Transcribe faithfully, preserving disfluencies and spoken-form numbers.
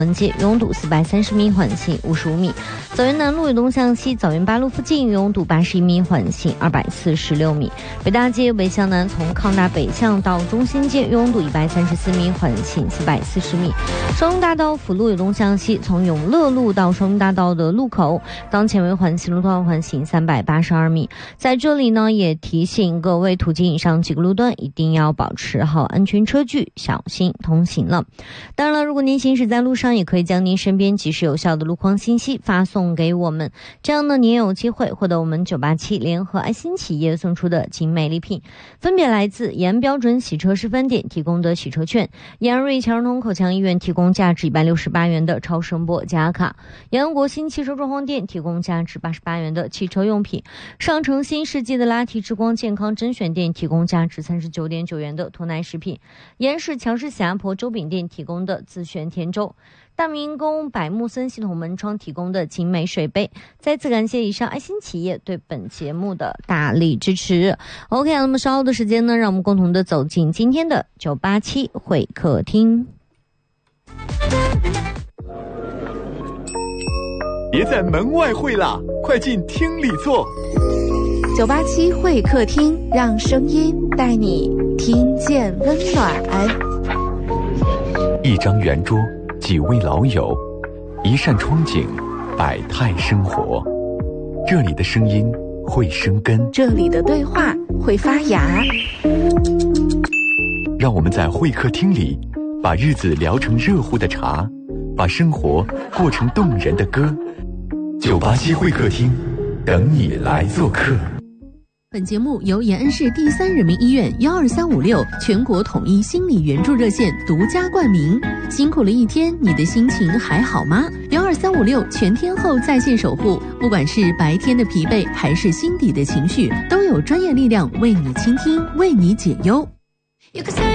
文街拥堵四百三十米，缓行五十五米；枣园南路与东向西枣园八路附近拥堵八十一米，缓行二百四十六米；北大街北向南从康大北向到中心街拥堵一百三十四米，缓行四百四十米；双龙大道辅路与东向西从永乐路到双龙大道的路口，当前为缓行路段缓行三百八十二米。在这里呢，也提醒各位途经以上几个路段一定要保持好安全车距，小心通行了。当然了，如果您行驶在路上，也可以将您身边及时有效的路况信息发送给我们，这样呢，您也有机会获得我们九八七联合爱心企业送出的精美礼品，分别来自延安标准洗车示范店提供的洗车券，延安瑞强儿童口腔医院提供价值一百六十八元的超声波加卡，延安国新汽车装潢店提供价值八十八元的汽车用品，上城新世纪的拉提之光健康甄选店提供价值三十九点九元的脱奶食品，延市强势霞婆粥饼店提供的自选甜粥，大明宫百木森系统门窗提供的精美水杯。再次感谢以上爱心企业对本节目的大力支持。 OK， 那么稍后的时间呢，让我们共同的走进今天的九八七会客厅。 别在门外会啦，快进厅里坐。 九八七会客厅，让声音带你听见温暖。 一张圆桌，几位老友，一扇窗景，百态生活。这里的声音会生根， 这里的对话会发芽。 让我们在会客厅里，把日子聊成热乎的茶，把生活过成动人的歌。九八七会客厅，等你来做客。 本节目由延安市第三人民医院幺二三五六全国统一心理援助热线独家冠名。辛苦了一天，你的心情还好吗？幺二三五六全天候在线守护，不管是白天的疲惫还是心底的情绪，都有专业力量为你倾听，为你解忧。